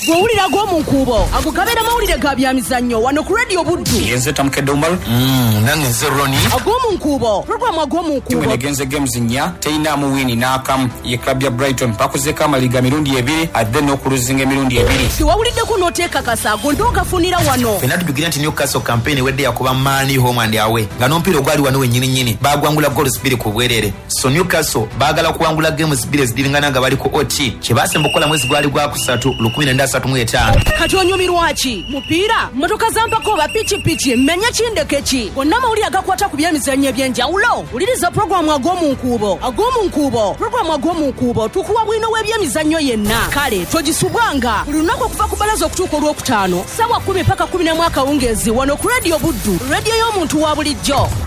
gwewulira gw'omunkuubo agugabira mawulire ga byamizannyo wano ku Radio Buddu. Yenze Tamkedde Umar. Nange nze Roni. Agw'omunkuubo programu agw'omunkuubo timu negenze games nnya teyinaamu wini n'akamu ye club ya Brighton bakozeeko amaliga mirundi 2 adde n'okuluzinga emirundi 2. tiwawuliddeko n'oteekakasa ago ndoogafunira wano. Fena tujugira nti Newcastle campaign wedde yakuba Mani home and away nga n'omupiira ogwali wano wennyini bagwangula goals 2 ku bwerere. So Newcastle baagala kuwangula games 2 ezidingana nga bali ku OT kye baasemba okukola mwezi gwali gwa kusatu 1935. kati onyumirwa ki mupiira mmotoka zampako oba pichipichi mmenya kindeke ki gonna mawulire agakwata ku byemizannyo eby'enjawulo wuliriza programu ag'omunkuubo programu ag'omunkuubo tukuwa bwino w'ebyemizannyo yenna kale togisubwanga buli lunaku okuva ku balaza okutuuka olwokutaano ssaawa 10 paka 11 akawungeezi wano ku Radio Buddu radio y'omuntu wa bulijjo.